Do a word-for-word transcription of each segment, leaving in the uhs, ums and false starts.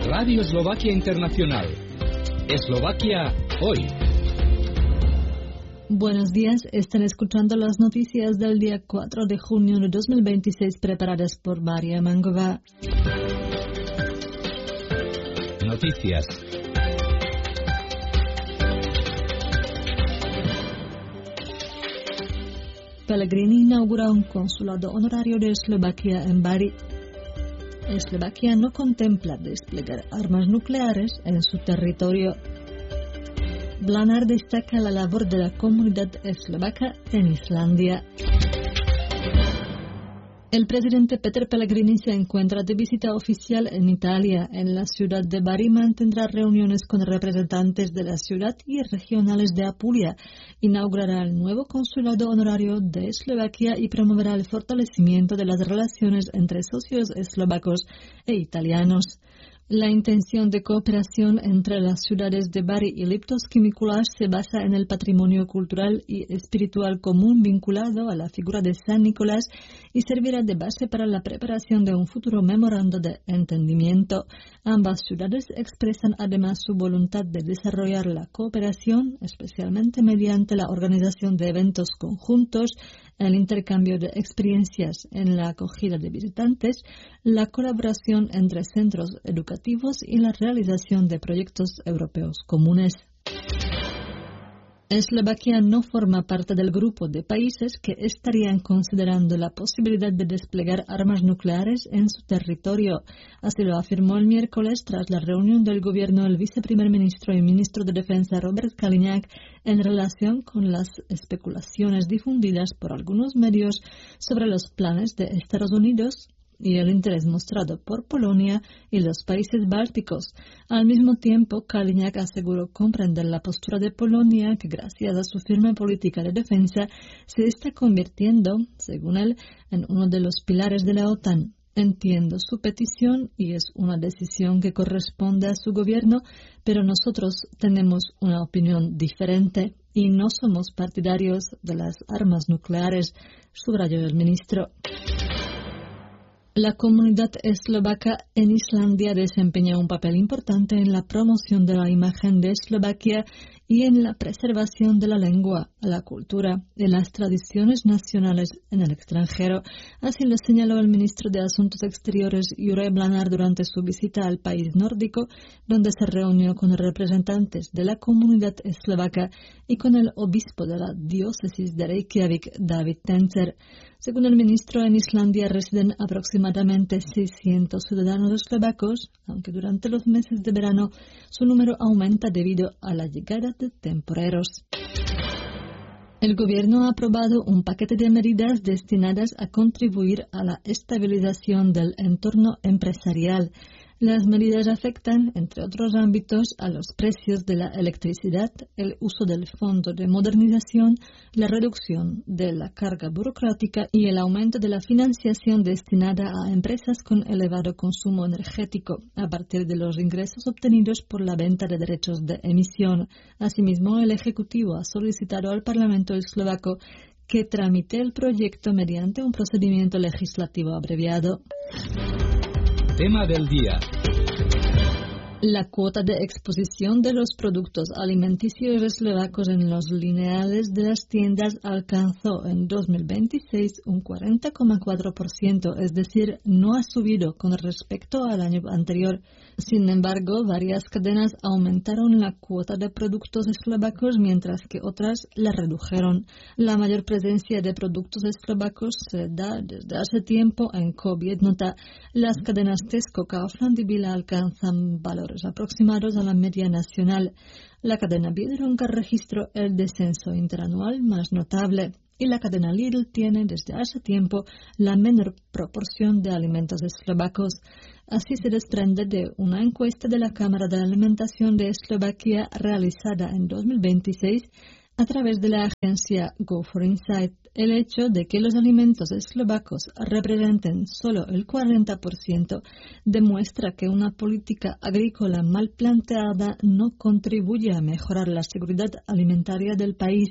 Radio Eslovaquia Internacional. Eslovaquia hoy. Buenos días, están escuchando las noticias del día cuatro de junio de dos mil veintiséis preparadas por María Mangova. Noticias. Pellegrini inaugura un consulado honorario de Eslovaquia en Bari. Eslovaquia no contempla desplegar armas nucleares en su territorio. Blanar destaca la labor de la comunidad eslovaca en Islandia. El presidente Peter Pellegrini se encuentra de visita oficial en Italia. En la ciudad de Bari mantendrá reuniones con representantes de la ciudad y regionales de Apulia. Inaugurará el nuevo consulado honorario de Eslovaquia y promoverá el fortalecimiento de las relaciones entre socios eslovacos e italianos. La intención de cooperación entre las ciudades de Bari y Liptovský Mikuláš se basa en el patrimonio cultural y espiritual común vinculado a la figura de San Nicolás y servirá de base para la preparación de un futuro memorando de entendimiento. Ambas ciudades expresan además su voluntad de desarrollar la cooperación, especialmente mediante la organización de eventos conjuntos, el intercambio de experiencias en la acogida de visitantes, la colaboración entre centros educativos y la realización de proyectos europeos comunes. Eslovaquia no forma parte del grupo de países que estarían considerando la posibilidad de desplegar armas nucleares en su territorio. Así lo afirmó el miércoles tras la reunión del gobierno el viceprimer ministro y ministro de Defensa Robert Kaliňák en relación con las especulaciones difundidas por algunos medios sobre los planes de Estados Unidos y el interés mostrado por Polonia y los países bálticos. Al mismo tiempo, Kaliňák aseguró comprender la postura de Polonia, que gracias a su firme política de defensa se está convirtiendo, según él, en uno de los pilares de la OTAN. Entiendo su petición y es una decisión que corresponde a su gobierno, pero nosotros tenemos una opinión diferente y no somos partidarios de las armas nucleares, subrayó el ministro. La comunidad eslovaca en Islandia desempeña un papel importante en la promoción de la imagen de Eslovaquia y en la preservación de la lengua, la cultura y las tradiciones nacionales en el extranjero. Así lo señaló el ministro de Asuntos Exteriores Juraj Blanar durante su visita al país nórdico, donde se reunió con representantes de la comunidad eslovaca y con el obispo de la diócesis de Reykjavik, David Tenzer. Según el ministro, en Islandia residen aproximadamente seiscientos ciudadanos eslovacos, aunque durante los meses de verano su número aumenta debido a la llegada de temporeros. El gobierno ha aprobado un paquete de medidas destinadas a contribuir a la estabilización del entorno empresarial. Las medidas afectan, entre otros ámbitos, a los precios de la electricidad, el uso del Fondo de Modernización, la reducción de la carga burocrática y el aumento de la financiación destinada a empresas con elevado consumo energético, a partir de los ingresos obtenidos por la venta de derechos de emisión. Asimismo, el Ejecutivo ha solicitado al Parlamento eslovaco que tramite el proyecto mediante un procedimiento legislativo abreviado. Tema del día. La cuota de exposición de los productos alimenticios eslovacos en los lineales de las tiendas alcanzó en dos mil veintiséis un cuarenta coma cuatro por ciento, es decir, no ha subido con respecto al año anterior. Sin embargo, varias cadenas aumentaron la cuota de productos eslovacos, mientras que otras la redujeron. La mayor presencia de productos eslovacos se da desde hace tiempo en Kobiednota. Las cadenas Tesco, Kaufland y Billa alcanzan valores aproximados a la media nacional. La cadena Biedronka registró el descenso interanual más notable y la cadena Lidl tiene desde hace tiempo la menor proporción de alimentos eslovacos. Así se desprende de una encuesta de la Cámara de Alimentación de Eslovaquia realizada en dos mil veintiséis a través de la agencia Go for Insight. El hecho de que los alimentos eslovacos representen solo el cuarenta por ciento demuestra que una política agrícola mal planteada no contribuye a mejorar la seguridad alimentaria del país.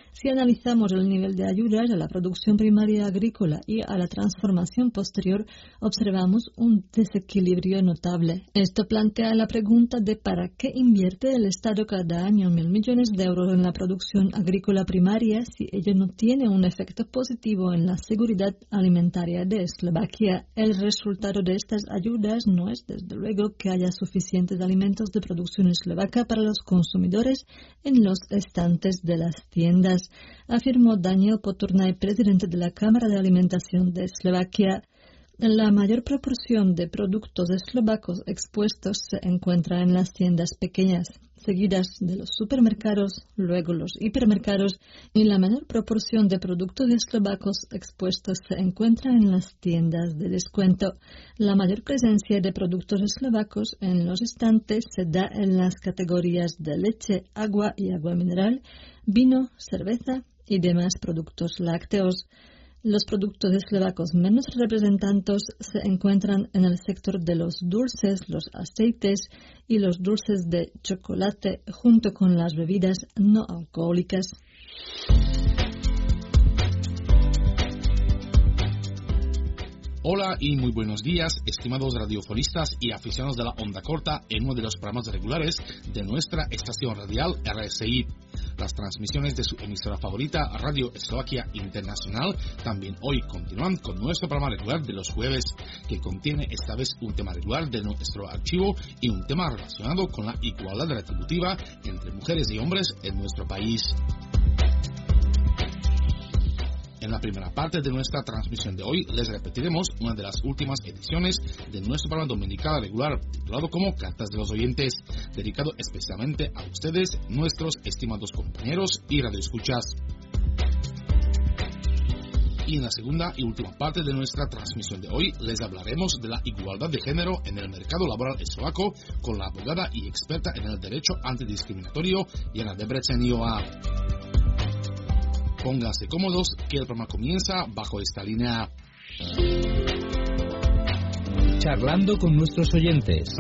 Si analizamos el nivel de ayudas a la producción primaria agrícola y a la transformación posterior, observamos un desequilibrio notable. Esto plantea la pregunta de para qué invierte el Estado cada año mil millones de euros en la producción agrícola primaria si ello no tiene un efecto positivo en la seguridad alimentaria de Eslovaquia. El resultado de estas ayudas no es, desde luego, que haya suficientes alimentos de producción eslovaca para los consumidores en los estantes de las tiendas, afirmó Daniel Poturnaj, presidente de la Cámara de Alimentación de Eslovaquia. La mayor proporción de productos eslovacos expuestos se encuentra en las tiendas pequeñas, seguidas de los supermercados, luego los hipermercados, y la menor proporción de productos eslovacos expuestos se encuentra en las tiendas de descuento. La mayor presencia de productos eslovacos en los estantes se da en las categorías de leche, agua y agua mineral, vino, cerveza y demás productos lácteos. Los productos eslovacos menos representados se encuentran en el sector de los dulces, los aceites y los dulces de chocolate, junto con las bebidas no alcohólicas. Hola y muy buenos días, estimados radiofonistas y aficionados de la onda corta en uno de los programas regulares de nuestra estación radial R S I. Las transmisiones de su emisora favorita, Radio Eslovaquia Internacional, también hoy continúan con nuestro programa regular de los jueves, que contiene esta vez un tema regular de nuestro archivo y un tema relacionado con la igualdad retributiva entre mujeres y hombres en nuestro país. En la primera parte de nuestra transmisión de hoy les repetiremos una de las últimas ediciones de nuestro programa dominical regular titulado como Cartas de los Oyentes, dedicado especialmente a ustedes, nuestros estimados compañeros y radioescuchas. Y en la segunda y última parte de nuestra transmisión de hoy les hablaremos de la igualdad de género en el mercado laboral eslovaco con la abogada y experta en el derecho antidiscriminatorio Jana Debreceniová. Pónganse cómodos que el programa comienza bajo esta línea. Charlando con nuestros oyentes.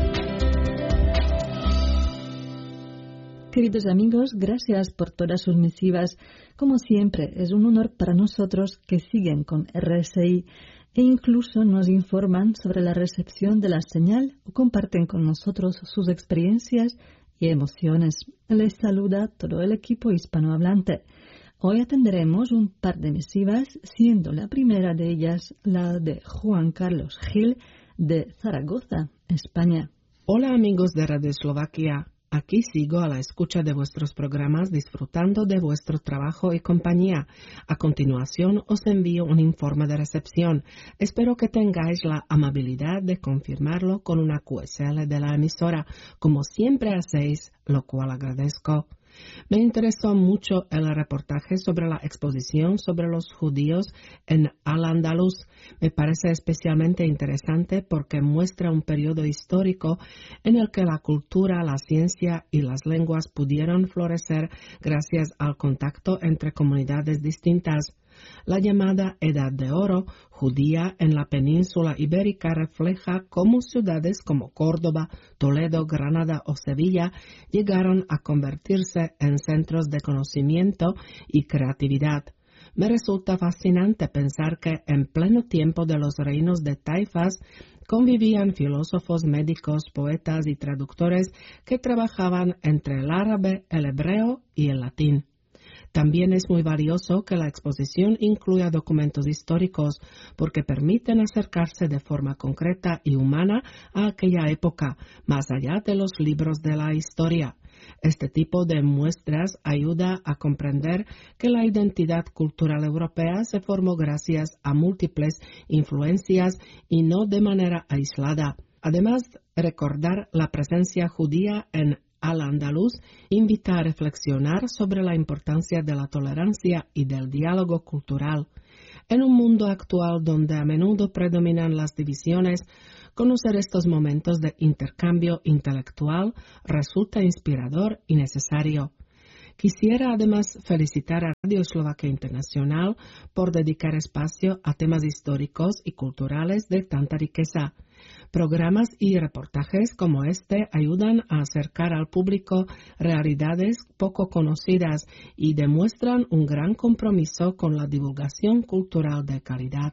Queridos amigos, gracias por todas sus misivas. Como siempre, es un honor para nosotros que siguen con R S I e incluso nos informan sobre la recepción de la señal o comparten con nosotros sus experiencias y emociones. Les saluda todo el equipo hispanohablante. Hoy atenderemos un par de misivas, siendo la primera de ellas la de Juan Carlos Gil de Zaragoza, España. Hola amigos de Radio Eslovaquia, aquí sigo a la escucha de vuestros programas disfrutando de vuestro trabajo y compañía. A continuación os envío un informe de recepción. Espero que tengáis la amabilidad de confirmarlo con una Q S L de la emisora, como siempre hacéis, lo cual agradezco. Me interesó mucho el reportaje sobre la exposición sobre los judíos en Al-Andalus. Me parece especialmente interesante porque muestra un periodo histórico en el que la cultura, la ciencia y las lenguas pudieron florecer gracias al contacto entre comunidades distintas. La llamada Edad de Oro judía en la península ibérica refleja cómo ciudades como Córdoba, Toledo, Granada o Sevilla llegaron a convertirse en centros de conocimiento y creatividad. Me resulta fascinante pensar que en pleno tiempo de los reinos de taifas convivían filósofos, médicos, poetas y traductores que trabajaban entre el árabe, el hebreo y el latín. También es muy valioso que la exposición incluya documentos históricos porque permiten acercarse de forma concreta y humana a aquella época, más allá de los libros de la historia. Este tipo de muestras ayuda a comprender que la identidad cultural europea se formó gracias a múltiples influencias y no de manera aislada. Además, recordar la presencia judía en Al-Andalus invita a reflexionar sobre la importancia de la tolerancia y del diálogo cultural. En un mundo actual donde a menudo predominan las divisiones, conocer estos momentos de intercambio intelectual resulta inspirador y necesario. Quisiera además felicitar a Radio Eslovaquia Internacional por dedicar espacio a temas históricos y culturales de tanta riqueza. Programas y reportajes como este ayudan a acercar al público realidades poco conocidas y demuestran un gran compromiso con la divulgación cultural de calidad.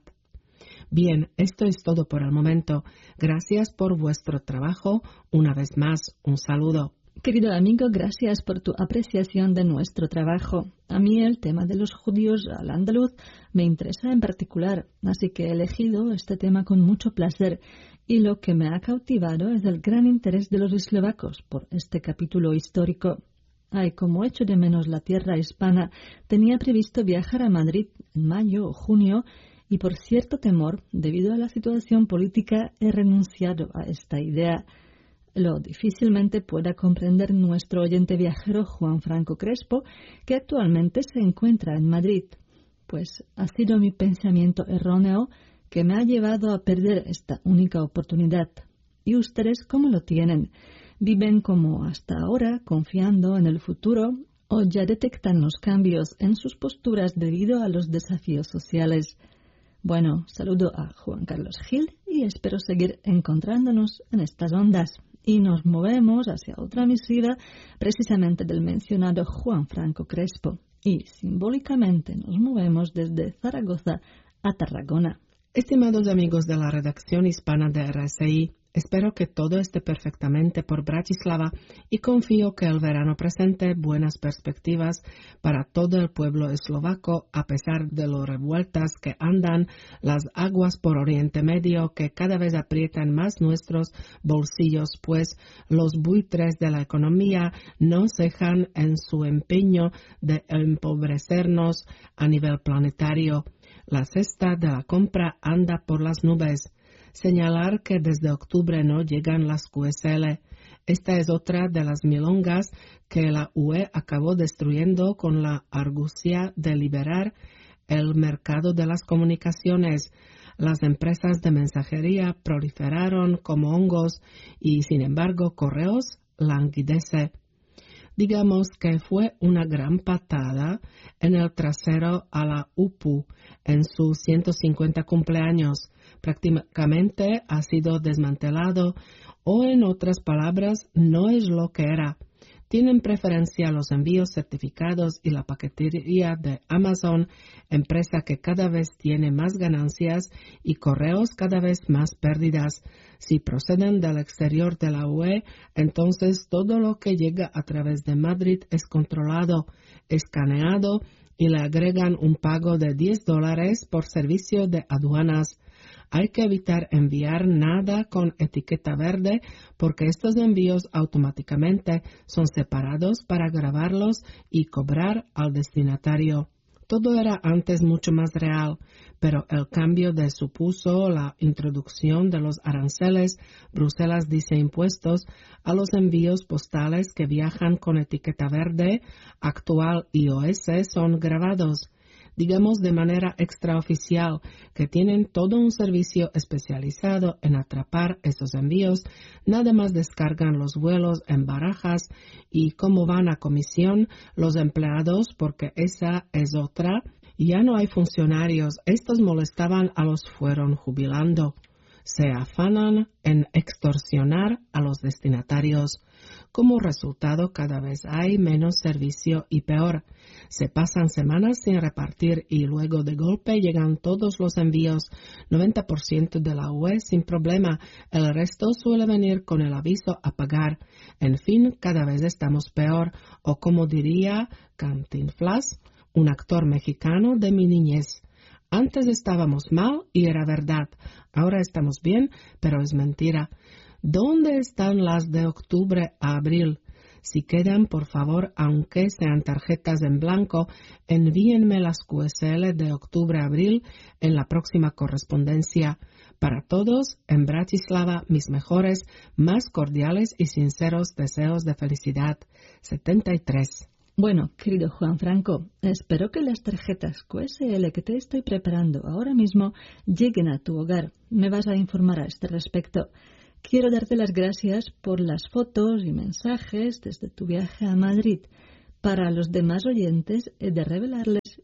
Bien, esto es todo por el momento. Gracias por vuestro trabajo. Una vez más, un saludo. Querido amigo, gracias por tu apreciación de nuestro trabajo. A mí el tema de los judíos al andaluz me interesa en particular, así que he elegido este tema con mucho placer. Y lo que me ha cautivado es el gran interés de los eslovacos por este capítulo histórico. Ay, como echo de menos la tierra hispana, tenía previsto viajar a Madrid en mayo o junio y por cierto temor, debido a la situación política, he renunciado a esta idea. Lo difícilmente pueda comprender nuestro oyente viajero Juan Franco Crespo, que actualmente se encuentra en Madrid, pues ha sido mi pensamiento erróneo que me ha llevado a perder esta única oportunidad. ¿Y ustedes cómo lo tienen? ¿Viven como hasta ahora, confiando en el futuro, o ya detectan los cambios en sus posturas debido a los desafíos sociales? Bueno, saludo a Juan Carlos Gil y espero seguir encontrándonos en estas ondas. Y nos movemos hacia otra misiva precisamente del mencionado Juan Franco Crespo. Y simbólicamente nos movemos desde Zaragoza a Tarragona. Estimados amigos de la redacción hispana de R S I, espero que todo esté perfectamente por Bratislava y confío que el verano presente buenas perspectivas para todo el pueblo eslovaco a pesar de lo revueltas que andan las aguas por Oriente Medio que cada vez aprietan más nuestros bolsillos, pues los buitres de la economía no cejan en su empeño de empobrecernos a nivel planetario. La cesta de la compra anda por las nubes. Señalar que desde octubre no llegan las Q S L. Esta es otra de las milongas que la U E acabó destruyendo con la argucia de liberar el mercado de las comunicaciones. Las empresas de mensajería proliferaron como hongos y, sin embargo, Correos languidece. Digamos que fue una gran patada en el trasero a la U P U en sus ciento cincuenta cumpleaños. Prácticamente ha sido desmantelado o, en otras palabras, no es lo que era. Tienen preferencia los envíos certificados y la paquetería de Amazon, empresa que cada vez tiene más ganancias y Correos cada vez más pérdidas. Si proceden del exterior de la U E, entonces todo lo que llega a través de Madrid es controlado, escaneado y le agregan un pago de diez dólares por servicio de aduanas. Hay que evitar enviar nada con etiqueta verde porque estos envíos automáticamente son separados para grabarlos y cobrar al destinatario. Todo era antes mucho más real, pero el cambio de supuso la introducción de los aranceles. Bruselas dice impuestos a los envíos postales que viajan con etiqueta verde, actual I O S, son grabados. Digamos de manera extraoficial, que tienen todo un servicio especializado en atrapar esos envíos, nada más descargan los vuelos en barajas y como van a comisión los empleados, porque esa es otra, ya no hay funcionarios, estos molestaban a los fueron jubilando. Se afanan en extorsionar a los destinatarios. Como resultado, cada vez hay menos servicio y peor. Se pasan semanas sin repartir y luego de golpe llegan todos los envíos, noventa por ciento de la U E sin problema. El resto suele venir con el aviso a pagar. En fin, cada vez estamos peor, o como diría Cantinflas, un actor mexicano de mi niñez. Antes estábamos mal y era verdad. Ahora estamos bien, pero es mentira. ¿Dónde están las de octubre a abril? Si quedan, por favor, aunque sean tarjetas en blanco, envíenme las Q S L de octubre a abril en la próxima correspondencia. Para todos, en Bratislava, mis mejores, más cordiales y sinceros deseos de felicidad. setenta y tres. Bueno, querido Juan Franco, espero que las tarjetas Q S L que te estoy preparando ahora mismo lleguen a tu hogar. Me vas a informar a este respecto. Quiero darte las gracias por las fotos y mensajes desde tu viaje a Madrid. Para los demás oyentes he de revelarles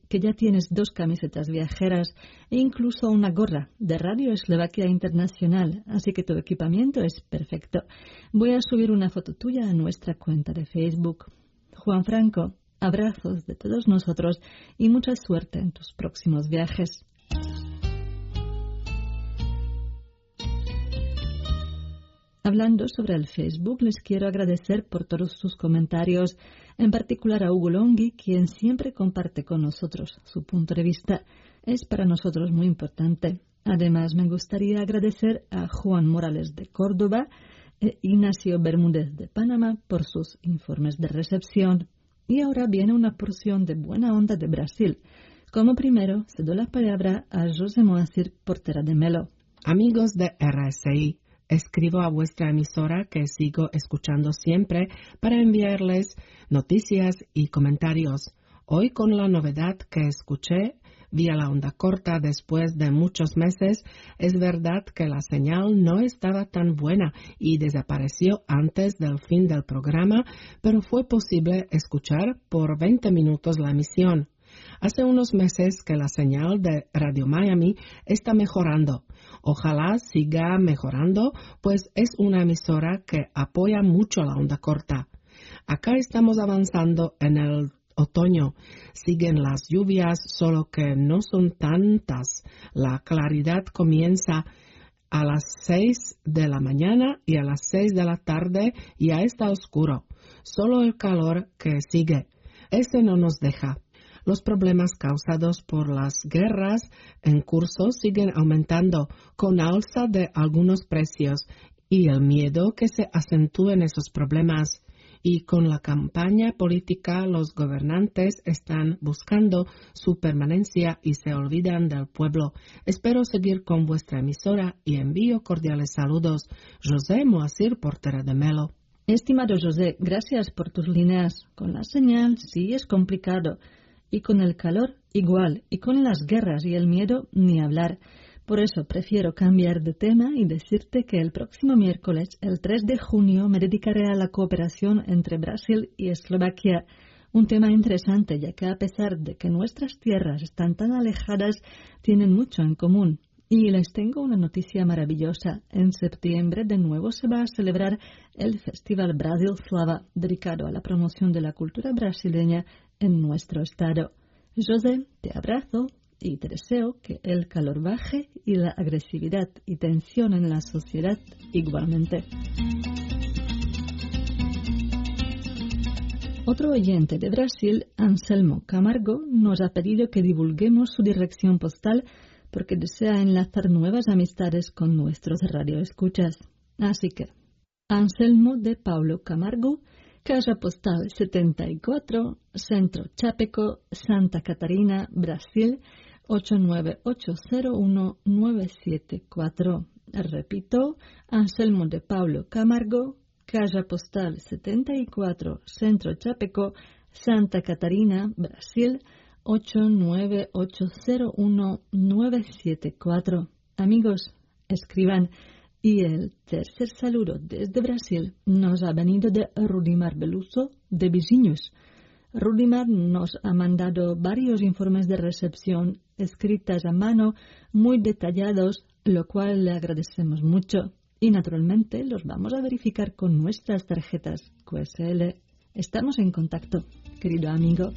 que ya tienes dos camisetas viajeras e incluso una gorra de Radio Eslovaquia Internacional, así que tu equipamiento es perfecto. Voy a subir una foto tuya a nuestra cuenta de Facebook. Juan Franco, abrazos de todos nosotros y mucha suerte en tus próximos viajes. Hablando sobre el Facebook, les quiero agradecer por todos sus comentarios, en particular a Hugo Longhi, quien siempre comparte con nosotros su punto de vista. Es para nosotros muy importante. Además, me gustaría agradecer a Juan Morales de Córdoba e Ignacio Bermúdez de Panamá por sus informes de recepción. Y ahora viene una porción de buena onda de Brasil. Como primero, cedo la palabra a José Moacir Portera de Melo. Amigos de R S I, escribo a vuestra emisora que sigo escuchando siempre para enviarles noticias y comentarios. Hoy, con la novedad que escuché vía la onda corta después de muchos meses, es verdad que la señal no estaba tan buena y desapareció antes del fin del programa, pero fue posible escuchar por veinte minutos la emisión. Hace unos meses que la señal de Radio Miami está mejorando. Ojalá siga mejorando, pues es una emisora que apoya mucho la onda corta. Acá estamos avanzando en el otoño. Siguen las lluvias, solo que no son tantas. La claridad comienza a las seis de la mañana y a las seis de la tarde ya está oscuro. Solo el calor que sigue. Ese no nos deja. Los problemas causados por las guerras en curso siguen aumentando con alza de algunos precios y el miedo que se acentúen esos problemas. Y con la campaña política los gobernantes están buscando su permanencia y se olvidan del pueblo. Espero seguir con vuestra emisora y envío cordiales saludos. José Moacir Portera de Melo. Estimado José, gracias por tus líneas. Con la señal sí es complicado. Y con el calor, igual. Y con las guerras y el miedo, ni hablar. Por eso prefiero cambiar de tema y decirte que el próximo miércoles, el tres de junio, me dedicaré a la cooperación entre Brasil y Eslovaquia. Un tema interesante, ya que a pesar de que nuestras tierras están tan alejadas, tienen mucho en común. Y les tengo una noticia maravillosa. En septiembre de nuevo se va a celebrar el Festival Brasil Slava, dedicado a la promoción de la cultura brasileña en nuestro estado. José, te abrazo y te deseo que el calor baje y la agresividad y tensión en la sociedad igualmente. Otro oyente de Brasil, Anselmo Camargo, nos ha pedido que divulguemos su dirección postal porque desea enlazar nuevas amistades con nuestros radioescuchas. Así que, Anselmo de Paulo Camargo, Casa Postal setenta y cuatro, Centro Chápeco, Santa Catarina, Brasil, ocho nueve ocho cero uno nueve siete cuatro. Repito, Anselmo de Paulo Camargo, Casa Postal setenta y cuatro, Centro Chápeco, Santa Catarina, Brasil, ocho nueve ocho cero uno nueve siete cuatro. Amigos, escriban. Y el tercer saludo desde Brasil nos ha venido de Rudimar Beluso de Vizinhos. Rudimar nos ha mandado varios informes de recepción escritas a mano, muy detallados, lo cual le agradecemos mucho. Y naturalmente los vamos a verificar con nuestras tarjetas Q S L. Estamos en contacto, querido amigo.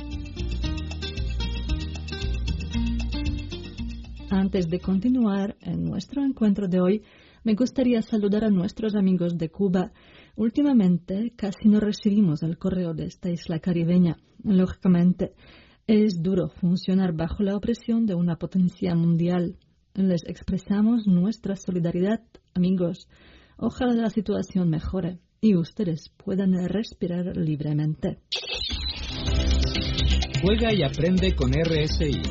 Antes de continuar en nuestro encuentro de hoy, me gustaría saludar a nuestros amigos de Cuba. Últimamente casi no recibimos el correo de esta isla caribeña. Lógicamente, es duro funcionar bajo la opresión de una potencia mundial. Les expresamos nuestra solidaridad, amigos. Ojalá la situación mejore y ustedes puedan respirar libremente. Juega y aprende con R S I.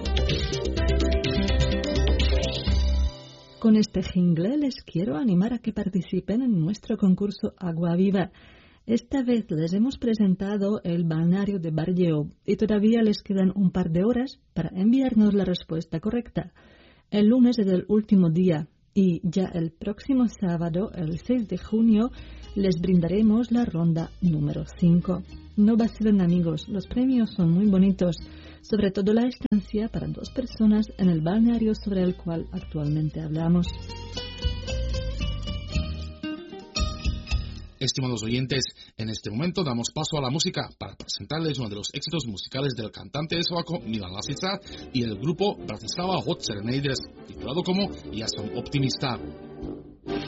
Con este jingle les quiero animar a que participen en nuestro concurso Agua Viva. Esta vez les hemos presentado el balneario de Barlleu y todavía les quedan un par de horas para enviarnos la respuesta correcta. El lunes es el último día Y ya el próximo sábado, el seis de junio, les brindaremos la ronda número cinco. No vacilen, amigos, los premios son muy bonitos, sobre todo la estancia para dos personas en el balneario sobre el cual actualmente hablamos. Estimados oyentes, en este momento damos paso a la música para presentarles uno de los éxitos musicales del cantante eslovaco Milan Lasica y el grupo Bratislava Hot Serenaders, titulado como Ja som optimista.